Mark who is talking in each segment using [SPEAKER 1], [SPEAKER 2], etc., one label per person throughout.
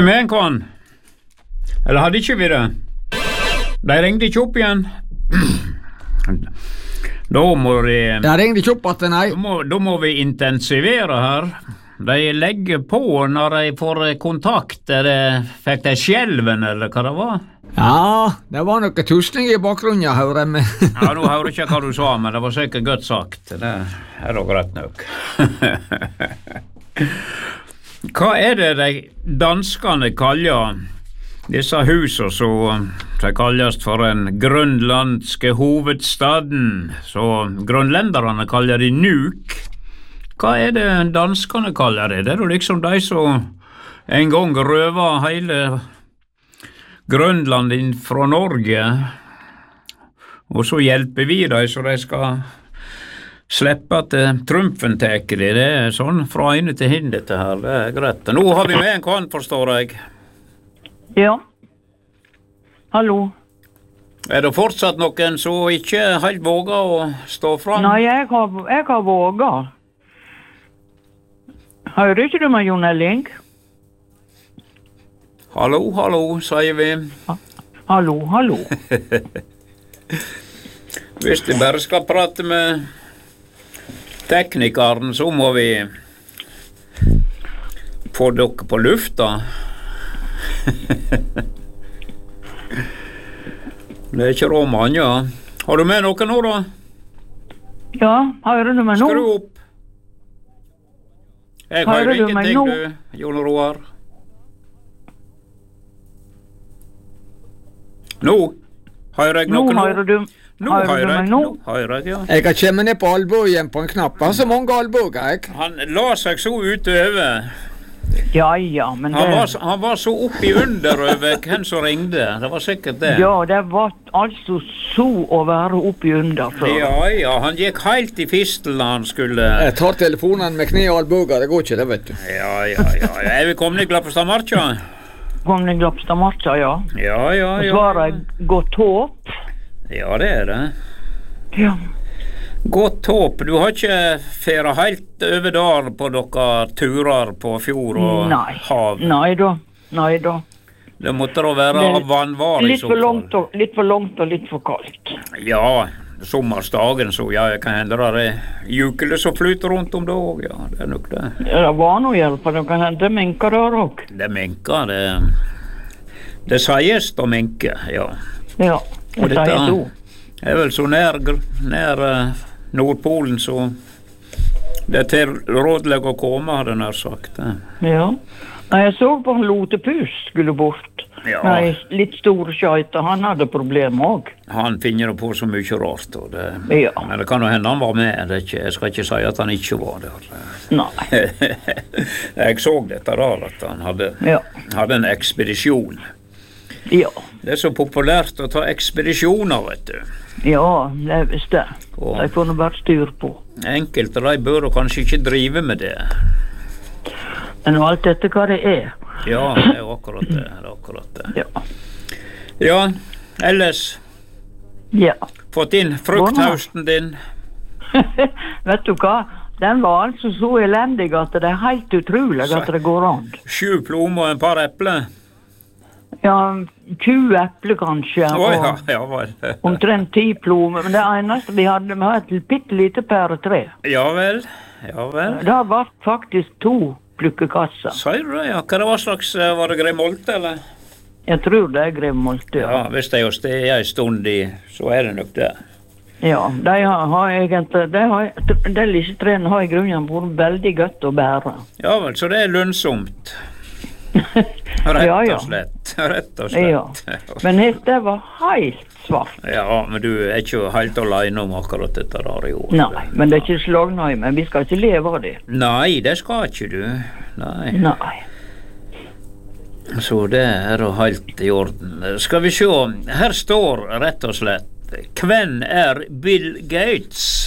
[SPEAKER 1] Med en kvann. Eller hadde ikke vi det? De ringte ikke opp igjen. Da må de...
[SPEAKER 2] Jeg ringte ikke opp at nei.
[SPEAKER 1] Da må vi intensivere her. De legger på når de får kontakt. Fikk de skjelven, eller hva det var?
[SPEAKER 2] Ja, det var noe tusning i bakgrunnen, jeg hører med.
[SPEAKER 1] Ja, nå hører jeg ikke hva du sa, men det var sikkert godt sagt. Det er da greit nok. Hva er det de danskene kaller disse husene som de kalles for den grønlandske hovedstaden, så grønlenderne kaller de Nuuk. Hva er det danskene kaller det? Det er jo liksom de som en gang røva hele Grønland inn fra Norge, og så hjelper vi dem så de skal slippe at trumfen teker de. Det er sånn fra ene til hin dette her, det er greit. Nå har vi med en kvann, forstår jeg.
[SPEAKER 3] Ja. Hallo.
[SPEAKER 1] Er det fortsatt noen som ikke helt våger å stå fram?
[SPEAKER 3] Nei, jeg har våget. Hører ikke du meg, Jon Elling?
[SPEAKER 1] Hallo, hallo, sier vi.
[SPEAKER 3] Hallo, hallo.
[SPEAKER 1] Hvis vi bare skal prate med teknikeren, så må vi få dere på lufta. Det er ikke råmann, ja. Har du med noe nå, da?
[SPEAKER 3] Ja, hører du meg nå?
[SPEAKER 1] Skru opp. Jeg hører ingenting, du, Jon Roar. Nå hører jeg noe nå.
[SPEAKER 3] Nå hører du meg nå?
[SPEAKER 1] Nå hører jeg, ja.
[SPEAKER 2] Jeg har kommet ned på albu igjen på en knapp. Han har så mange albuer, jeg.
[SPEAKER 1] Han la seg så utover.
[SPEAKER 3] Ja, men det...
[SPEAKER 1] Han var så oppi under over hvem som ringde. Det var sikkert det.
[SPEAKER 3] Ja, det var altså så å være oppi under før.
[SPEAKER 1] Ja, han gikk helt i fistel når han skulle...
[SPEAKER 2] Jeg tar telefonen med kne og albuer, det går ikke, det vet du.
[SPEAKER 1] Ja. Er vi kommet i Glappestadmarka?
[SPEAKER 3] Kom den Glappestadmarka, ja.
[SPEAKER 1] Ja.
[SPEAKER 3] Og svaret godt håp.
[SPEAKER 1] Ja, det er det.
[SPEAKER 3] Ja.
[SPEAKER 1] Godt håp. Du har ikke færa helt over der på dere turer på fjord og hav?
[SPEAKER 3] Nei da.
[SPEAKER 1] Det måtte da være av vannvar i så fall.
[SPEAKER 3] Litt for langt og litt for kaldt.
[SPEAKER 1] Ja, sommersdagen så, ja, jeg kan hende det er jukele som flyter rundt om det også, ja, det er nok det.
[SPEAKER 3] Ja, det var noe hjelp, det kan hende menker der også.
[SPEAKER 1] Det menker, det sies da menker, ja.
[SPEAKER 3] Ja, det sies jo.
[SPEAKER 1] Det er vel så nær Nordpolen, så det er tilrådelig å komme, hadde jeg nær sagt.
[SPEAKER 3] Ja, jeg så på en lotepus skulle bort.
[SPEAKER 1] Ja.
[SPEAKER 3] Nei, litt store skjøyter, han hadde problemer også.
[SPEAKER 1] Han finner på så mye rart, og det,
[SPEAKER 3] ja.
[SPEAKER 1] Men det kan jo hende han var med, jeg skal ikke si at han ikke var der.
[SPEAKER 3] Nei.
[SPEAKER 1] Jeg så dette der, at han hadde en ekspedisjon.
[SPEAKER 3] Ja.
[SPEAKER 1] Det er så populært å ta ekspedisjoner, vet du.
[SPEAKER 3] Ja, det er visst det. De får noe bare styr på.
[SPEAKER 1] Enkelte, de bør kanskje ikke drive med det.
[SPEAKER 3] Men alt dette hva det er.
[SPEAKER 1] Ja, det er akkurat det. Ja, ellers fått inn frukthausten din.
[SPEAKER 3] Vet du hva? Den var altså så elendig at det er helt utrolig at det går an. 7
[SPEAKER 1] plommer og en par epler.
[SPEAKER 3] Ja, 20 epler kanskje.
[SPEAKER 1] Ja vel.
[SPEAKER 3] Omtrent 10 plommer, men det eneste vi hadde et bitte lite pæretre.
[SPEAKER 1] Ja vel.
[SPEAKER 3] Det har vært faktisk 2 plukkekasser.
[SPEAKER 1] Sier du det, ja? Hva det var slags, var det Gremolte, eller?
[SPEAKER 3] Jeg tror det er Gremolte, ja.
[SPEAKER 1] Ja, hvis det er jo en stund i, så er det nok det. Ja,
[SPEAKER 3] de har egentlig, de lisetrene har i grunnen vært veldig godt å bære.
[SPEAKER 1] Ja vel, så det er lønnsomt. Rett og slett.
[SPEAKER 3] Ja, men det var helt svart.
[SPEAKER 1] Ja, men du er ikke helt alene om akkurat dette der i år.
[SPEAKER 3] Nei, men det er ikke slagnøy, men vi skal ikke leve av det.
[SPEAKER 1] Nei, det skal ikke du. Nei. Så det er jo helt i orden. Skal vi se, her står rett og slett, hvem er Bill Gates?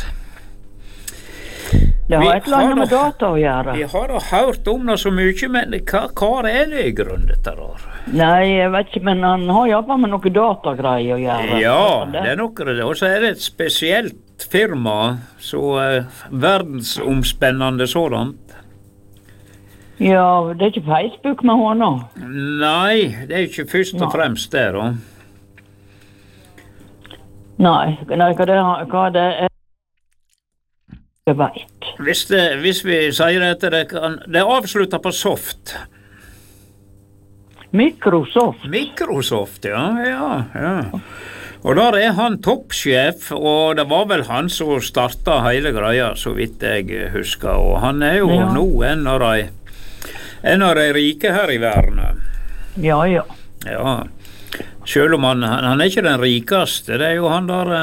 [SPEAKER 3] Det har et eller annet med data å gjøre.
[SPEAKER 1] Vi har da hørt om det så mye, men hva er det i grunnen dette der?
[SPEAKER 3] Nei, jeg vet ikke, men han har jobbet med noe datagreier å gjøre.
[SPEAKER 1] Ja, det er noe det. Og så er det et spesielt firma, så verdensomspennende sådant.
[SPEAKER 3] Ja, det er ikke Facebook med henne.
[SPEAKER 1] Nei, det er ikke først og fremst det, da.
[SPEAKER 3] Nei, hva det er jeg vet.
[SPEAKER 1] Hvis vi sier at det er avsluttet på soft.
[SPEAKER 3] Microsoft.
[SPEAKER 1] Microsoft, ja. Og der er han toppsjef, og det var vel han som startet hele greia, så vidt jeg husker. Og han er jo nå en av de rike her i verden.
[SPEAKER 3] Ja.
[SPEAKER 1] Ja. Selv om han er ikke den rikeste, det er jo han der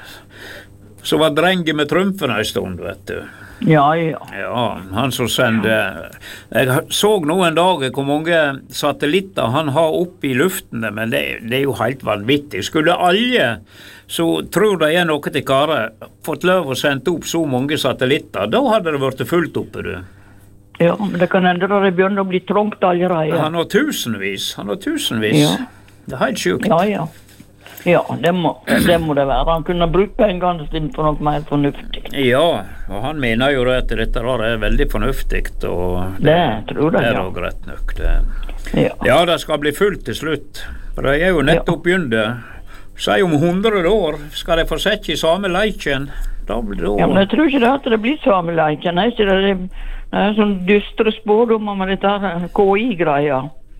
[SPEAKER 1] som var drenge med trumfen en stund, vet du.
[SPEAKER 3] Ja.
[SPEAKER 1] Ja, han som sender. Jeg så nå en dag hvor mange satellitter han har oppe i luftene, men det er jo helt vanvittig. Skulle alle, så tror de er noe til kare, fått lov å sende opp så mange satellitter, da hadde det vært fullt oppe, du.
[SPEAKER 3] Ja, men det kan endre det begynner å bli trångt allerede.
[SPEAKER 1] Han har tusenvis.
[SPEAKER 3] Ja.
[SPEAKER 1] Det er helt sjukt.
[SPEAKER 3] Ja, det må det være. Han kunne brukt pengene sine på noe mer fornuftig.
[SPEAKER 1] Ja, og han mener jo at dette er veldig fornuftig, og
[SPEAKER 3] det tror jeg,
[SPEAKER 1] er jo greit nok.
[SPEAKER 3] Ja,
[SPEAKER 1] det skal bli fullt til slutt. For det er jo nettopp begynt. Si om 100 år skal de få sett i samme leiken. Ja,
[SPEAKER 3] men jeg tror ikke det at det blir samme leiken. Det er sånn dystre spådommer med dette KI-greia.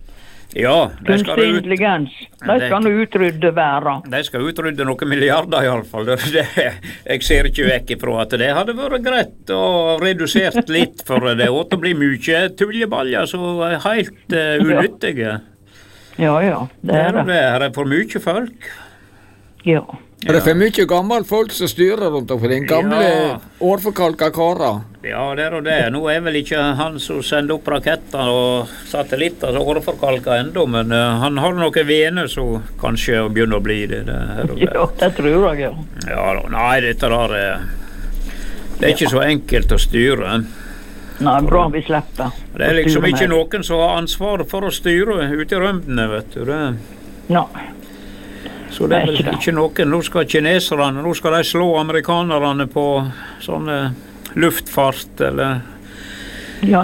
[SPEAKER 1] Ja,
[SPEAKER 3] kunstig intelligens. De skal nå utrydde verden.
[SPEAKER 1] De skal utrydde noen milliarder i alle fall. Jeg ser ikke vekk ifra at det hadde vært greit og redusert litt, for det åtte bli mye tullebaljer som er helt unyttige.
[SPEAKER 3] Ja, det er det.
[SPEAKER 1] Det er for mye folk.
[SPEAKER 3] Ja.
[SPEAKER 2] Og det er for mye gammel folk som styrer rundt omkring, gamle årforkalka karer.
[SPEAKER 1] Ja, det er det. Nå er vel ikke han som sender opp raketter og satellitter så årforkalka enda, men han har noen vener som kanskje begynner å bli det.
[SPEAKER 3] Ja, det tror jeg,
[SPEAKER 1] Ja, nei, dette der det er ikke så enkelt å styre.
[SPEAKER 3] Nei, bra vi slipper.
[SPEAKER 1] Det er liksom ikke noen som har ansvar for å styre ute i rømdene, vet du.
[SPEAKER 3] Nei.
[SPEAKER 1] Så det er vel ikke noen. Nå skal kineserne, nå skal de slå amerikanerne på sånne luftfart, eller?
[SPEAKER 2] Ja,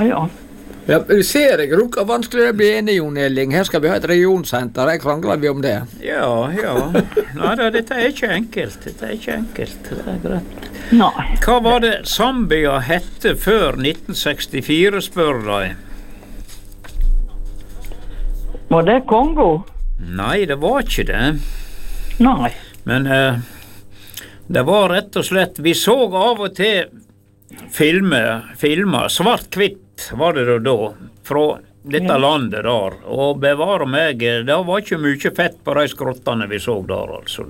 [SPEAKER 2] du ser jeg rukker vanskelig å bli enig, Jon Elling. Her skal vi ha et regionsenter, jeg krangler vi om det.
[SPEAKER 1] Ja. Nei, dette er ikke enkelt. Det er greit.
[SPEAKER 3] Nei.
[SPEAKER 1] Hva var det Zambia hette før 1964, spør de?
[SPEAKER 3] Var det Kongo?
[SPEAKER 1] Nei, det var ikke det.
[SPEAKER 3] Nei.
[SPEAKER 1] Men det var rett og slett, vi så av og til filmer, svart-hvitt var det da, fra dette landet der, og bevare meg, det var ikke mye fett på de skrottene vi så der, altså.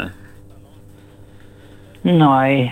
[SPEAKER 3] Nei.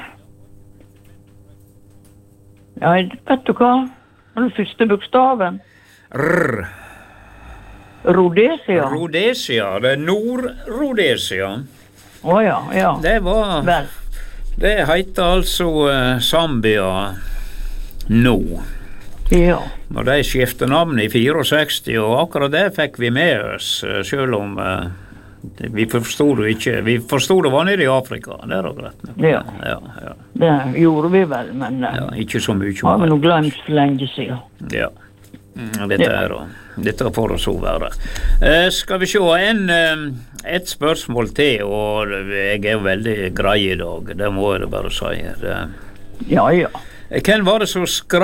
[SPEAKER 3] Ja, vet du hva? Den første bokstaven?
[SPEAKER 1] R.
[SPEAKER 3] Rhodesia?
[SPEAKER 1] Rhodesia, det er Nord-Rhodesia.
[SPEAKER 3] Ja.
[SPEAKER 1] Det var...
[SPEAKER 3] Vel.
[SPEAKER 1] Det heter altså Zambia nå.
[SPEAKER 3] Ja.
[SPEAKER 1] Og de skiftet navn i 64, og akkurat det fikk vi med oss, selv om vi forstod det ikke. Vi forstod det var nede i Afrika, det er greit.
[SPEAKER 3] Ja. Det gjorde vi vel, men
[SPEAKER 1] ikke så mye.
[SPEAKER 3] Har vi nå glemt for lenge siden.
[SPEAKER 1] Ja. Dette får det så være. Skal vi se et spørsmål til, og jeg er jo veldig grei i dag, det må jeg bare si.
[SPEAKER 3] Ja.
[SPEAKER 1] Hvem var det som skrev